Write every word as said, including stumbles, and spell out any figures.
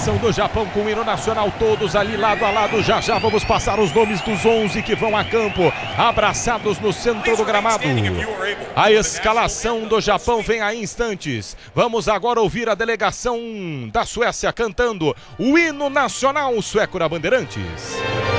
delegação do Japão com o hino nacional, todos ali lado a lado. Já já vamos passar os nomes dos onze que vão a campo, abraçados no centro do gramado. A escalação do Japão vem a instantes. Vamos agora ouvir a delegação da Suécia cantando o hino nacional sueco da Bandeirantes.